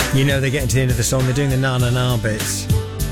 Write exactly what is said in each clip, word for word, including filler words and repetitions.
You know they're getting to the end of the song, they're doing the na-na-na bits.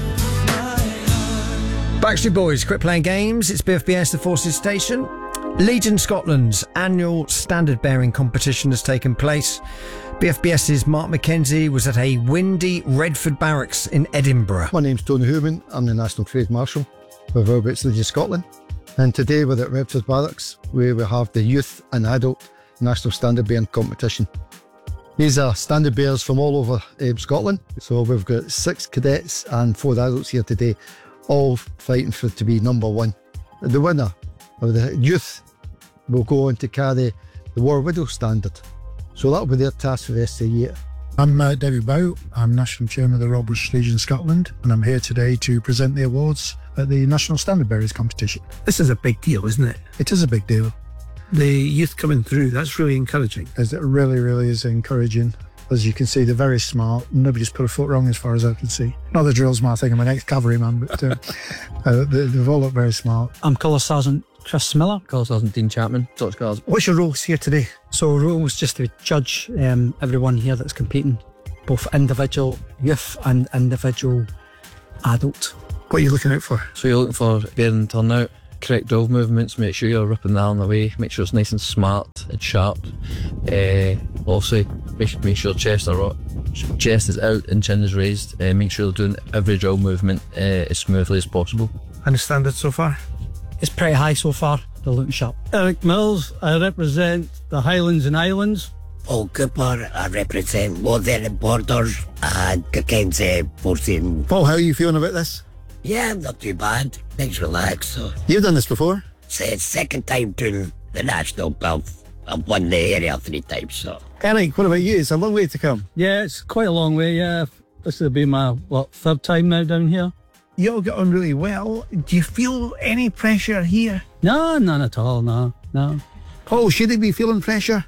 Backstreet Boys, quit playing games. It's B F B S, the Forces Station. Legion Scotland's annual standard bearing competition has taken place. B F B S's Mark Mackenzie was at a windy Redford Barracks in Edinburgh. My name's Tony Hooman. I'm the National Trade Marshal for Royal British Legion Scotland. And today we're at Redford Barracks, where we have the Youth and Adult National Standard Bearing Competition. These are standard bearers from all over um, Scotland. So we've got six cadets and four adults here today, all fighting for to be number one. The winner of the youth will go on to carry the War Widow standard. So that'll be their task for the rest of the year. I'm uh, David Bow. I'm National Chairman of the Royal British Legion Scotland, and I'm here today to present the awards at the National Standard Bearers competition. This is a big deal, isn't it? It is a big deal. The youth coming through, that's really encouraging. It really, really is encouraging. As you can see, they're very smart. Nobody's put a foot wrong as far as I can see. Not the drill smart thing, I'm an ex-cavalryman, but uh, uh, they, they've all looked very smart. I'm Colour Sergeant Chris Miller. Colour Sergeant Dean Chapman. Doctor Cars. What's your roles here today? So role was just to judge um, everyone here that's competing, both individual youth and individual adult. What are you looking out for? So you're looking for bearing turnout, correct drill movements, make sure you're ripping the arm away, make sure it's nice and smart and sharp. Uh, also, make, make sure chest, are, chest is out and chin is raised. Uh, make sure you're doing every drill movement uh, as smoothly as possible. And the standard so far? It's pretty high so far, they're looking sharp. Eric Mills, I represent the Highlands and Islands. Paul Cooper, I represent Northern Borders and Kirkensay Forcing. Paul, how are you feeling about this? Yeah, not too bad. Things relaxed. So. You've done this before? It's the second time doing the national belt. I've won the area three times. So. Eric, what about you? It's a long way to come. Yeah, it's quite a long way, yeah. This will be my, what, third time now down here. You all get on really well. Do you feel any pressure here? No, none at all, no, no. Paul, should he be feeling pressure?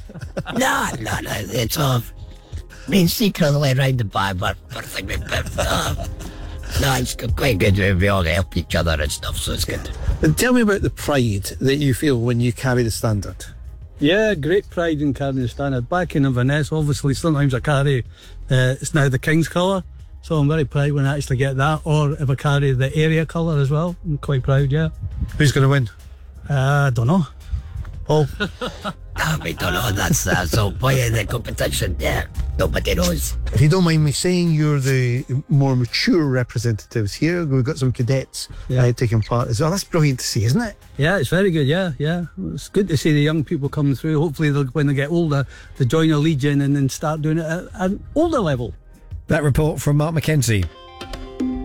no, no, no, it's all been secretly around the bar, but thing we uh, no, it's quite good. We all help each other and stuff, so it's good. And tell me about the pride that you feel when you carry the standard. Yeah, great pride in carrying the standard. Back in Inverness, obviously, sometimes I carry, uh, it's now the King's colour, so I'm very proud when I actually get that, or if I carry the area colour as well, I'm quite proud, yeah. Who's going to win? Uh, I don't know. Paul? no, we don't know, that's uh, so point in the competition, yeah, nobody knows. If you don't mind me saying, you're the more mature representatives here. We've got some cadets yeah. uh, taking part as well. That's brilliant to see, isn't it? Yeah, it's very good, yeah, yeah. It's good to see the young people coming through. Hopefully they'll, when they get older, they join a Legion and then start doing it at an older level. That report from Mark Mackenzie.